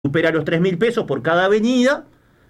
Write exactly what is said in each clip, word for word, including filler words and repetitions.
supera los tres mil pesos por cada avenida,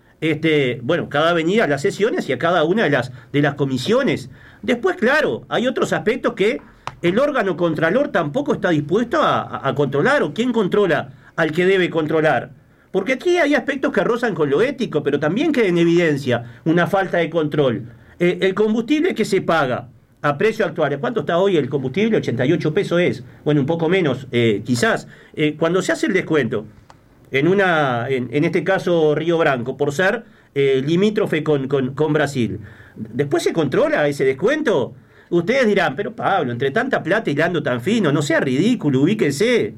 este, bueno, cada avenida, las sesiones y a cada una de las, de las comisiones. Después, claro, hay otros aspectos que el órgano contralor tampoco está dispuesto a, a, a controlar, o quién controla al que debe controlar. Porque aquí hay aspectos que rozan con lo ético, pero también queda en evidencia una falta de control. Eh, el combustible que se paga a precio actual, ¿cuánto está hoy el combustible? ochenta y ocho pesos es, bueno, un poco menos, eh, quizás. Eh, cuando se hace el descuento, en una, en, en este caso Río Branco, por ser eh, limítrofe con, con, con Brasil, ¿después se controla ese descuento? Ustedes dirán, pero Pablo, entre tanta plata hilando tan fino, no sea ridículo, ubíquese.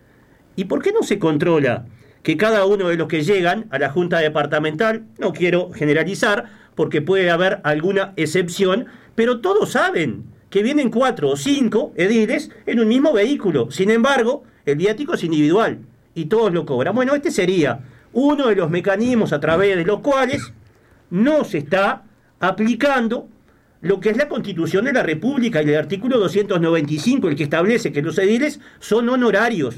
¿Y por qué no se controla que cada uno de los que llegan a la Junta Departamental, no quiero generalizar, porque puede haber alguna excepción, pero todos saben que vienen cuatro o cinco ediles en un mismo vehículo? Sin embargo, el viático es individual y todos lo cobran. Bueno, este sería uno de los mecanismos a través de los cuales no se está aplicando lo que es la Constitución de la República y el artículo doscientos noventa y cinco, el que establece que los ediles son honorarios.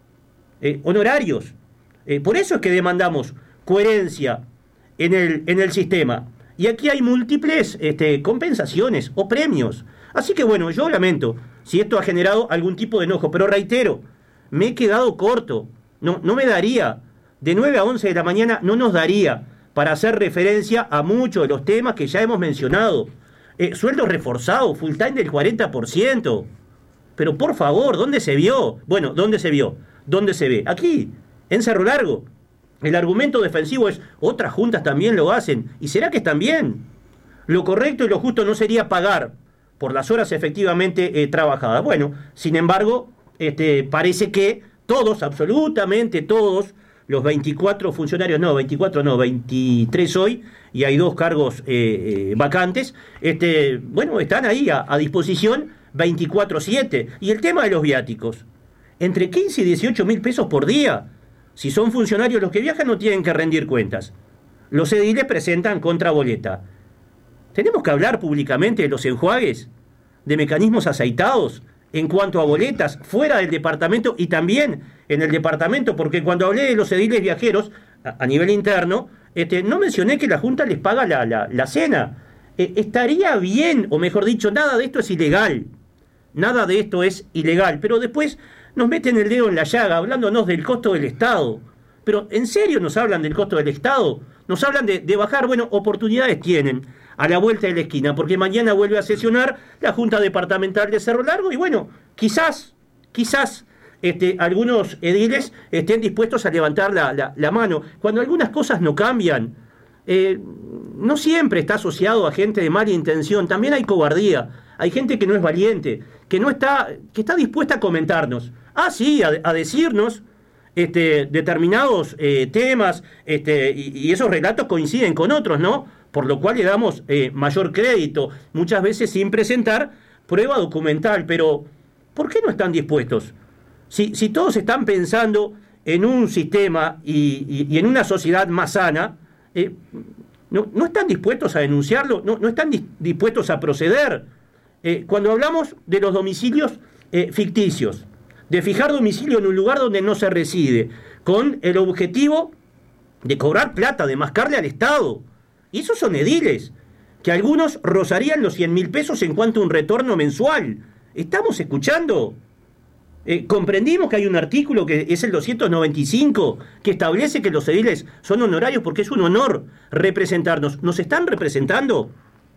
Eh, honorarios. Eh, por eso es que demandamos coherencia en el, en el sistema. Y aquí hay múltiples este, compensaciones o premios. Así que bueno, yo lamento si esto ha generado algún tipo de enojo, pero reitero, me he quedado corto. No, no me daría, de nueve a once de la mañana no nos daría para hacer referencia a muchos de los temas que ya hemos mencionado. Eh, sueldos reforzados, full time del cuarenta por ciento. Pero por favor, ¿dónde se vio? Bueno, ¿dónde se vio? ¿Dónde se ve? Aquí, en Cerro Largo. El argumento defensivo es, otras juntas también lo hacen. ¿Y será que están bien? Lo correcto y lo justo no sería pagar por las horas efectivamente eh, trabajadas. Bueno, sin embargo, este, parece que todos, absolutamente todos, los veinticuatro funcionarios, no, veinticuatro no, veintitrés hoy, y hay dos cargos eh, eh, vacantes, este, bueno, están ahí a, a disposición veinticuatro siete. Y el tema de los viáticos, entre quince y dieciocho mil pesos por día. Si son funcionarios los que viajan, no tienen que rendir cuentas. Los ediles presentan contraboleta. Tenemos que hablar públicamente de los enjuagues, de mecanismos aceitados en cuanto a boletas fuera del departamento y también en el departamento, porque cuando hablé de los ediles viajeros a, a nivel interno, este, no mencioné que la Junta les paga la, la, la cena. Eh, estaría bien, o mejor dicho, nada de esto es ilegal. Nada de esto es ilegal, pero después nos meten el dedo en la llaga hablándonos del costo del Estado. Pero ¿en serio nos hablan del costo del Estado? Nos hablan de, de bajar, bueno, oportunidades tienen a la vuelta de la esquina, porque mañana vuelve a sesionar la Junta Departamental de Cerro Largo y bueno, quizás, quizás este, algunos ediles estén dispuestos a levantar la, la, la mano. Cuando algunas cosas no cambian, eh, no siempre está asociado a gente de mala intención, también hay cobardía, hay gente que no es valiente, que no está, que está dispuesta a comentarnos. Ah, sí, a, a decirnos este, determinados eh, temas, este, y, y esos relatos coinciden con otros, ¿no? Por lo cual le damos eh, mayor crédito, muchas veces sin presentar prueba documental. Pero, ¿por qué no están dispuestos? Si, si todos están pensando en un sistema y, y, y en una sociedad más sana, eh, no, no están dispuestos a denunciarlo, no, no están dis- dispuestos a proceder. Eh, cuando hablamos de los domicilios eh, ficticios, de fijar domicilio en un lugar donde no se reside, con el objetivo de cobrar plata, de mascarle al Estado. Y esos son ediles, que algunos rozarían los cien mil pesos en cuanto a un retorno mensual. ¿Estamos escuchando? Eh, comprendimos que hay un artículo que es el doscientos noventa y cinco, que establece que los ediles son honorarios porque es un honor representarnos. ¿Nos están representando?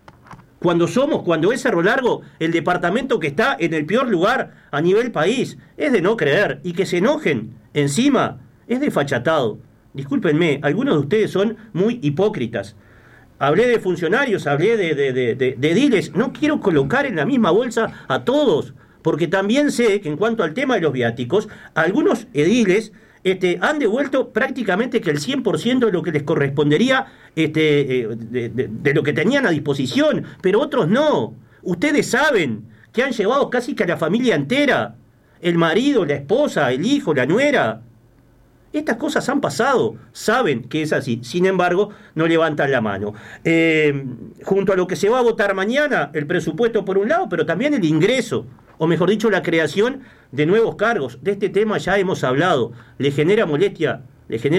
Cuando somos, cuando es Cerro Largo, el departamento que está en el peor lugar a nivel país, es de no creer, y que se enojen encima, es desfachatado. Discúlpenme, algunos de ustedes son muy hipócritas. Hablé de funcionarios, hablé de, de, de, de, de ediles, no quiero colocar en la misma bolsa a todos, porque también sé que en cuanto al tema de los viáticos, algunos ediles Este, han devuelto prácticamente que el cien por ciento de lo que les correspondería este, eh, de, de, de lo que tenían a disposición, pero otros no. Ustedes saben que han llevado casi que a la familia entera, el marido, la esposa, el hijo, la nuera. Estas cosas han pasado, saben que es así, sin embargo no levantan la mano. Eh, junto a lo que se va a votar mañana, el presupuesto por un lado, pero también el ingreso, o mejor dicho, la creación de nuevos cargos. De este tema ya hemos hablado. ¿Le genera molestia le genera